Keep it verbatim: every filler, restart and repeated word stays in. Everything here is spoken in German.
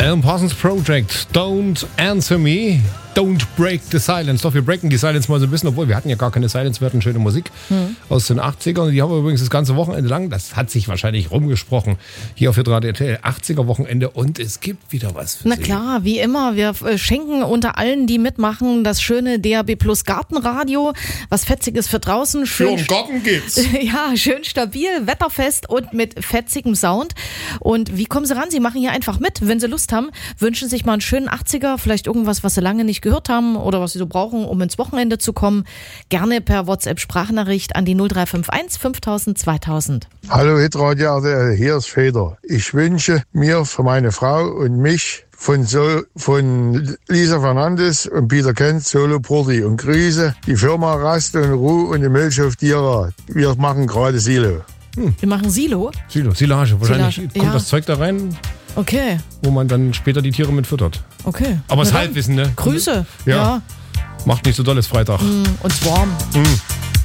Alan Parsons Project, Don't Answer Me, Don't Break the Silence. Doch, wir breaken die Silence mal so ein bisschen, obwohl wir hatten ja gar keine Silence, wir hatten schöne Musik hm. aus den achtzigern. Und die haben wir übrigens das ganze Wochenende lang, das hat sich wahrscheinlich rumgesprochen, hier auf Radio R T L, achtziger-Wochenende und es gibt wieder was für Na Sie. klar, wie immer, wir schenken unter allen, die mitmachen, das schöne D A B Plus Gartenradio, was Fetziges für draußen. Schön, für den Garten geht's. Ja, schön stabil, wetterfest und mit fetzigem Sound. Und wie kommen Sie ran? Sie machen hier einfach mit, wenn Sie Lust haben, wünschen sich mal einen schönen achtziger, vielleicht irgendwas, was Sie lange nicht gehört haben oder was Sie so brauchen, um ins Wochenende zu kommen. Gerne per WhatsApp-Sprachnachricht an die null drei fünf eins fünftausend zweitausend. Hallo Hitradio R T L, hier ist Feder. Ich wünsche mir für meine Frau und mich von, so, von Lisa Fernandes und Peter Kent, Solo Porti und Grüße die Firma Rast und Ruh und die Milchhof Dierer. Wir machen gerade Silo. Hm. Wir machen Silo? Silo, Silage. Wahrscheinlich Silage. kommt Ja. das Zeug da rein, okay. wo man dann später die Tiere mit füttert. Okay. Aber es ist Na Halbwissen, ne? Grüße. Ja. ja. Macht nicht so dolles Freitag. Mm, und warm. Mm.